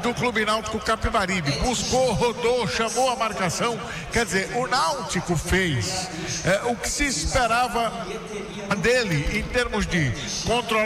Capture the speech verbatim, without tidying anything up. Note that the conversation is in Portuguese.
do Clube Náutico Capibaribe. Buscou, rodou, chamou a marcação. Quer dizer, o Náutico fez é, o que se esperava dele em termos de controlar